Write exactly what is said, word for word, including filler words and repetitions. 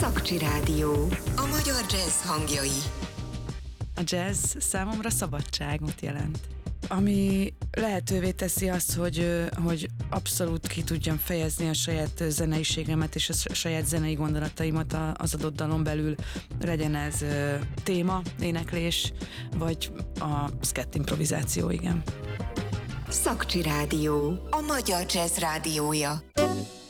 Szakcsi Rádió. A magyar jazz hangjai. A jazz számomra szabadságot jelent, ami lehetővé teszi azt, hogy, hogy abszolút ki tudjam fejezni a saját zeneiségemet és a saját zenei gondolataimat az adott dalon belül, legyen ez téma, éneklés, vagy a szkett improvizáció, igen. Szakcsi Rádió, a magyar jazz rádiója.